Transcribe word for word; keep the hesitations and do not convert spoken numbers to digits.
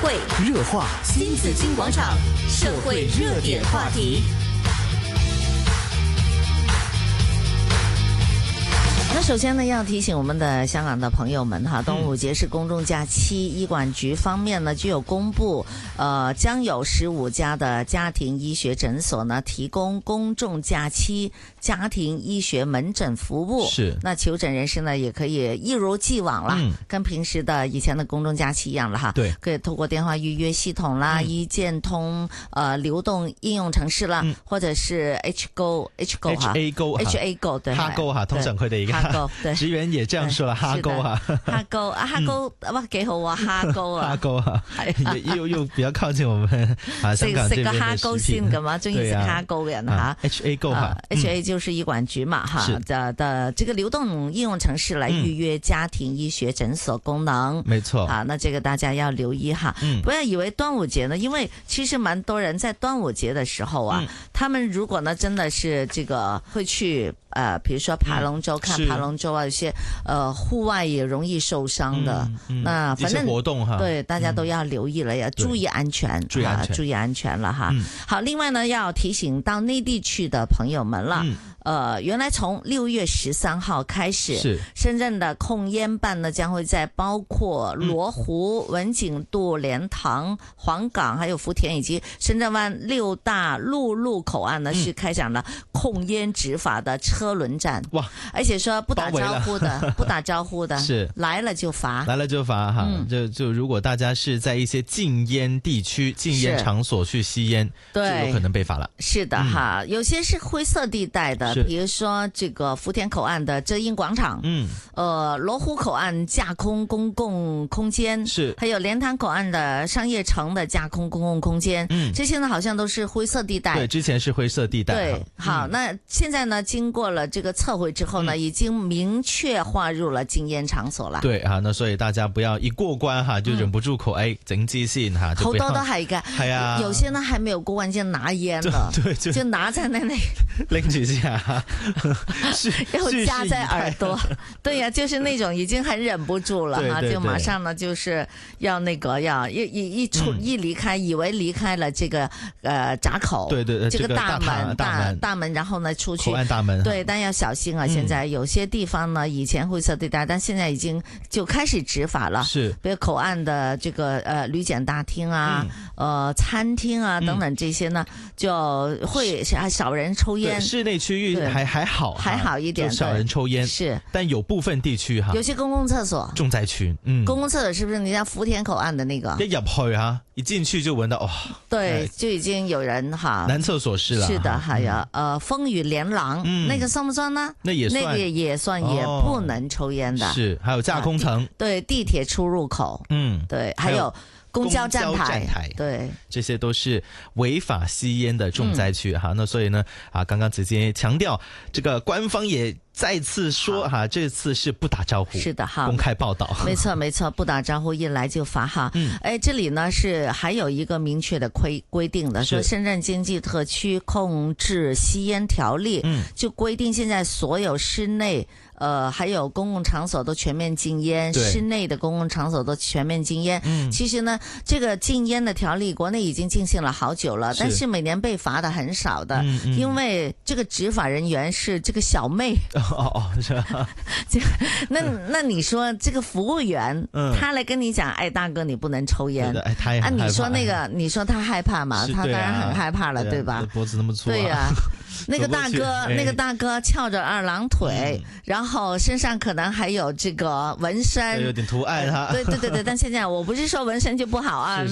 会， 热话新紫金广场，社会热点话题。 那首先呢，要提醒我们的香港的朋友们哈，端午节是公众假期，医管局方面呢就有公布，呃，将有十五家的家庭医学诊所呢提供公众假期家庭医学门诊服务。 是， 那求诊人士呢也可以一如既往啦，嗯、跟平时的以前的公众假期一样了哈。 对， 可以透过電話預約系統啦、嗯、醫健通呃流動應用程式啦，嗯、或者是 H Go H Go 哈 H A Go H A Go 對哈 Go 哈，通常佢哋而家職員也這樣說了，哈 Go 哈哈 Go 啊哈 Go 哇幾好啊哈 Go 啊哈 Go 哈，又又比較靠近我們啊香港這邊的食品。食個哈 Go 先㗎嘛，中意食哈 Go 嘅人哈。 H A Go 哈 H A 就是醫管局嘛哈的的這個流動應用程式來預約家庭醫學診所功能。 沒錯啊，那這個大家要留意哈，不要以為端午節呢，因為其實蠻多人在端午節的時候啊，嗯、他們如果呢真的是這個會去呃，比如說爬龍舟、嗯、看爬龍舟啊，有些呃戶外也容易受傷的，嗯嗯、那反正活動哈， 對大家都要留意了，嗯、要注意安全，注意安全，啊、注意安全了哈。嗯、好，另外呢要提醒到內地去的朋友們了。嗯呃，原來從六月十三號開始，是深圳的控煙辦呢將會在包括羅湖、文景渡、蓮塘、黃港，還有福田以及深圳灣六大陸路口岸呢，是開展了控煙執法的車輪戰。哇！而且說不打招呼的，不打招呼的，是來了就罰， 來了就罰哈。嗯、就就如果大家是在一些禁煙地區、禁煙場所去吸煙，對，就有可能被罰了。 是的哈，嗯、有些是灰色地帶的。比如說這個福田口岸的遮陰廣場，嗯，呃，羅湖口岸架空公共空間，是，還有蓮塘口岸的商業城的架空公共空間，嗯，這些呢好像都是灰色地帶。 對，之前是灰色地帶。 對，好，嗯、那現在呢，經過了這個測繪之後呢，嗯、已經明確劃入了禁煙場所了。 對啊，那所以大家不要一過關哈就忍不住口，哎，整支線哈， 好多都係㗎，係啊，有些呢還沒有過關就拿煙了，對，就就拿在那裡拎住先。 然後夾在耳朵，對呀、啊，就是那種已經很忍不住了哈，就馬上呢就是要那個要一一一出、嗯、一離開，以為離開了這個呃閘口， 對對， 這個大門、這個、大大門，大門，然後呢出去口岸大門， 對，但要小心啊！現在有些地方呢，以前灰色地帶，但現在已經就開始執法了，是，比如口岸的這個呃旅檢大廳啊，嗯、呃餐廳啊等等這些呢，就會少人抽煙， 室內區域還還好， 還好一點， 少人抽煙是，但有部分地區哈， 有些公共廁所重災區，嗯， 公共廁所是不是？你像福田口岸的那個， 一入去哈，一進去就聞到哦， 對，就已經有人哈， 男廁所是啦， 是的，還有呃風雨連廊，那個算不算呢？ 那也算， 那個也算，也不能抽煙的， 是，還有架空層， 對，地鐵出入口，嗯，對，還有。公交站台，對， 這些都是違法吸煙的重災區哈。嗯、那所以呢，啊，剛剛直接強調，這個官方也再次說哈，這次是不打招呼， 是的哈， 公開報道， 沒錯沒錯，不打招呼一來就罰哈。嗯，哎，這裡呢是還有一個明確的規規定的，說深圳經濟特區控制吸煙條例，嗯，就規定現在所有室內。呃，還有公共場所都全面禁煙，室內的公共場所都全面禁煙。嗯，其實呢，這個禁煙的條例國內已經進行了好久了，是但是每年被罰的很少的，嗯嗯、因為這個執法人員是這個小妹。哦哦，是吧？那那你說這個服務員，嗯、他來跟你講，哎，大哥，你不能抽煙。哎，他也很害怕。啊，你說那個，你說他害怕嗎？他當然很害怕了，對，啊、對吧？ 脖子那麼粗，啊。 對呀，啊。那個大哥，那個大哥翹着二郎腿，嗯、然後身上可能還有這個紋身， 有點圖案哈。 對對對對，但現在我不是說紋身就不好啊，